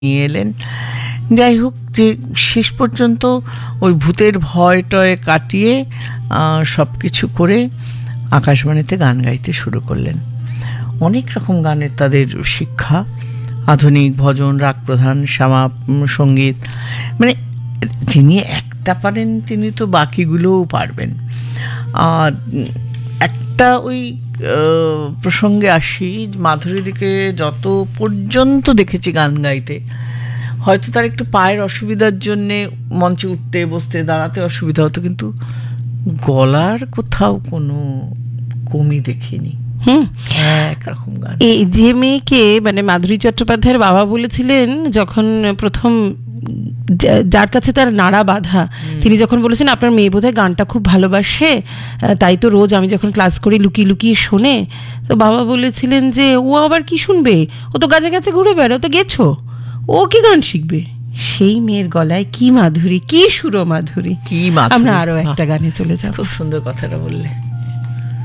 নিয়ে এলেন। যাই হোক, যে শেষ পর্যন্ত ওই ভূতের ভয় টয় কাটিয়ে সব কিছু করে আকাশবাণীতে গান গাইতে শুরু করলেন। অনেক রকম গানের তাদের শিক্ষা, আধুনিক, ভজন, রাগ প্রধান, শ্যামা সঙ্গীত, মানে যিনি একটা পারেন তিনি তো বাকিগুলোও পারবেন। আর একটা ওই প্রসঙ্গে আসি, মাধুরীদিকে যত পর্যন্ত দেখেছি গান গাইতে, হয়তো তার একটু পায়ের অসুবিধার জন্যে মঞ্চে উঠতে বসতে দাঁড়াতে অসুবিধা হতো, কিন্তু গলার কোথাও কোনো কমই দেখিনি। একরকম গান। এই যে মেয়েকে মানে মাধুরী চট্টোপাধ্যায়ের বাবা বলেছিলেন যখন প্রথম, যার কাছে তার নাড়া বাঁধা, তিনি যখন বলেছেন আপনার মেয়ে বোধহয় গানটা খুব ভালোবাসে, তাই তো রোজ আমি যখন ক্লাস করি লুকিয়ে লুকিয়ে শোনে, তো বাবা বলেছিলেন যে ও আবার কি শুনবে, ও তো গাছে গাছে ঘুরে বেড়ায়, ও তো গেছো, ও কি গান শিখবে। সেই মেয়ের গলায় কি মাধুরী, কি সুর মাধুরী, কি মাধুরী। আমরা আরো একটা গানে চলে যাব। খুব সুন্দর কথাটা বললে।